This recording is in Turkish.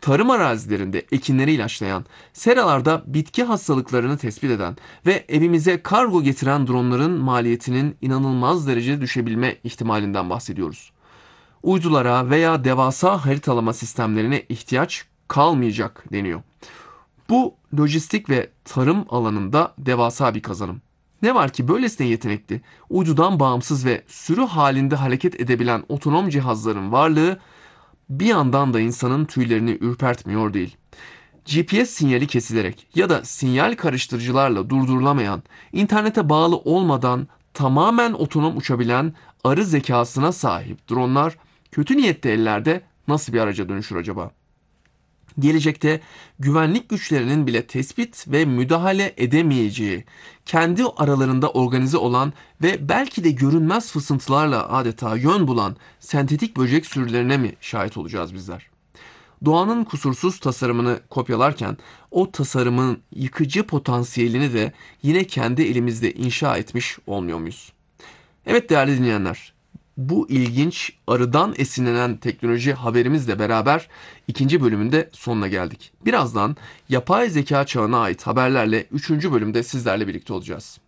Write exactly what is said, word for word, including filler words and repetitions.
tarım arazilerinde ekinleri ilaçlayan, seralarda bitki hastalıklarını tespit eden ve evimize kargo getiren dronların maliyetinin inanılmaz derecede düşebilme ihtimalinden bahsediyoruz. Uydulara veya devasa haritalama sistemlerine ihtiyaç kalmayacak deniyor. Bu lojistik ve tarım alanında devasa bir kazanım. Ne var ki böylesine yetenekli, uydudan bağımsız ve sürü halinde hareket edebilen otonom cihazların varlığı bir yandan da insanın tüylerini ürpertmiyor değil. G P S sinyali kesilerek ya da sinyal karıştırıcılarla durdurulamayan, internete bağlı olmadan tamamen otonom uçabilen arı zekasına sahip dronlar kötü niyetli ellerde nasıl bir araca dönüşür acaba? Gelecekte güvenlik güçlerinin bile tespit ve müdahale edemeyeceği, kendi aralarında organize olan ve belki de görünmez fısıltılarla adeta yön bulan sentetik böcek sürülerine mi şahit olacağız bizler? Doğanın kusursuz tasarımını kopyalarken o tasarımın yıkıcı potansiyelini de yine kendi elimizde inşa etmiş olmuyor muyuz? Evet değerli dinleyenler, bu ilginç arıdan esinlenen teknoloji haberimizle beraber ikinci bölümünde sonuna geldik. Birazdan yapay zeka çağına ait haberlerle üçüncü bölümde sizlerle birlikte olacağız.